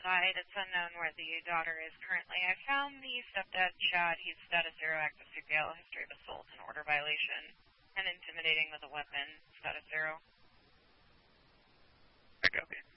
side. It's unknown where the daughter is currently. I found the stepdad, Chad. He's status 0, active CPL, history of assault and order violation, and intimidating with a weapon, status 0. I copy.